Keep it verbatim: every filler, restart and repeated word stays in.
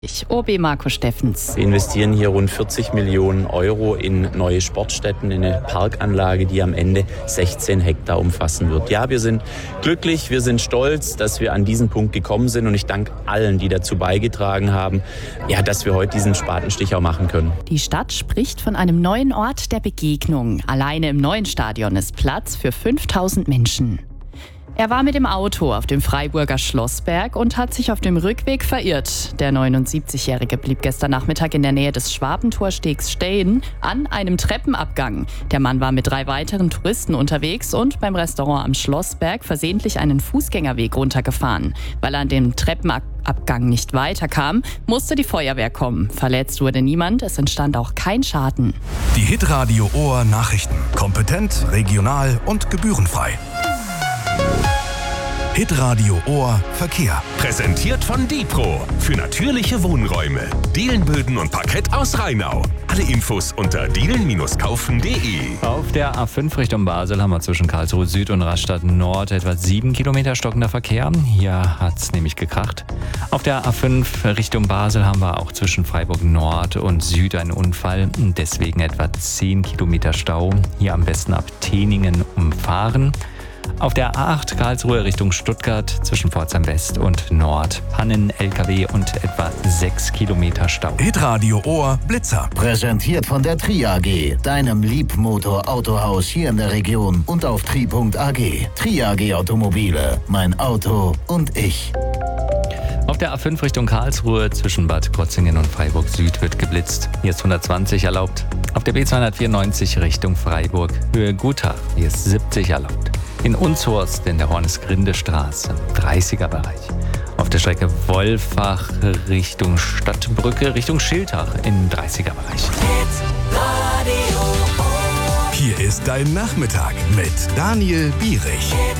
O B Marco Steffens. Wir investieren hier rund vierzig Millionen Euro in neue Sportstätten, in eine Parkanlage, die am Ende sechzehn Hektar umfassen wird. Ja, wir sind glücklich, wir sind stolz, dass wir an diesen Punkt gekommen sind und ich danke allen, die dazu beigetragen haben, ja, dass wir heute diesen Spatenstich auch machen können. Die Stadt spricht von einem neuen Ort der Begegnung. Alleine im neuen Stadion ist Platz für fünftausend Menschen. Er war mit dem Auto auf dem Freiburger Schlossberg und hat sich auf dem Rückweg verirrt. Der neunundsiebzigjährige blieb gestern Nachmittag in der Nähe des Schwabentorstegs stehen, an einem Treppenabgang. Der Mann war mit drei weiteren Touristen unterwegs und beim Restaurant am Schlossberg versehentlich einen Fußgängerweg runtergefahren. Weil er an dem Treppenabgang nicht weiterkam, musste die Feuerwehr kommen. Verletzt wurde niemand, es entstand auch kein Schaden. Die Hitradio Ohr Nachrichten. Kompetent, regional und gebührenfrei. Hitradio Ohr Verkehr. Präsentiert von Dipro für natürliche Wohnräume. Dielenböden und Parkett aus Rheinau. Alle Infos unter dielen kaufen punkt de. Auf der A fünf Richtung Basel haben wir zwischen Karlsruhe Süd und Rastatt Nord etwa sieben Kilometer stockender Verkehr. Hier hat es nämlich gekracht. Auf der A fünf Richtung Basel haben wir auch zwischen Freiburg Nord und Süd einen Unfall. Deswegen etwa zehn Kilometer Stau. Hier am besten ab Teningen umfahren. Auf der A acht Karlsruhe Richtung Stuttgart zwischen Pforzheim West und Nord. Pannen-L K W und etwa sechs Kilometer Stau. Hitradio Ohr Blitzer. Präsentiert von der Tri A G, deinem Liebmotor-Autohaus hier in der Region und auf tri punkt a g. Tri A G Automobile, mein Auto und ich. Auf der A fünf Richtung Karlsruhe zwischen Bad Krotzingen und Freiburg Süd wird geblitzt. Hier ist hundertzwanzig erlaubt. Auf der B zweihundertvierundneunzig Richtung Freiburg Höhe Gutach. Hier ist siebzig erlaubt. In Unshorst in der Hornesgrinde-Straße, dreißiger Bereich. Auf der Strecke Wolfach Richtung Stadtbrücke, Richtung Schiltach im dreißiger Bereich. Hier ist dein Nachmittag mit Daniel Bierich.